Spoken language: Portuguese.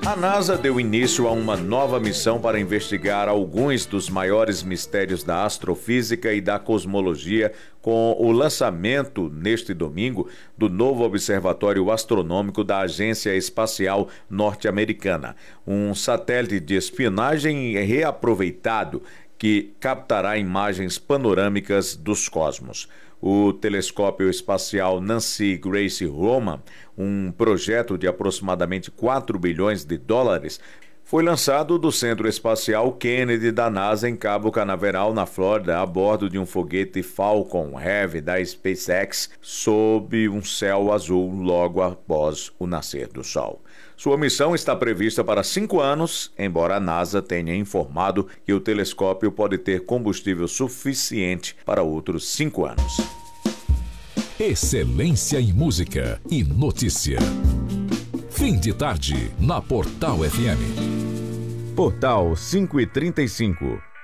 A NASA deu início a uma nova missão para investigar alguns dos maiores mistérios da astrofísica e da cosmologia, com o lançamento, neste domingo, do novo Observatório Astronômico da Agência Espacial Norte-Americana, um satélite de espionagem reaproveitado que captará imagens panorâmicas dos cosmos. O telescópio espacial Nancy Grace Roman, um projeto de aproximadamente 4 bilhões de dólares, foi lançado do Centro Espacial Kennedy da NASA em Cabo Canaveral, na Flórida, a bordo de um foguete Falcon Heavy da SpaceX, sob um céu azul logo após o nascer do Sol. Sua missão está prevista para 5 anos, embora a NASA tenha informado que o telescópio pode ter combustível suficiente para outros 5 anos. Excelência em música e notícia. Fim de tarde, na Portal FM. Portal 5:35.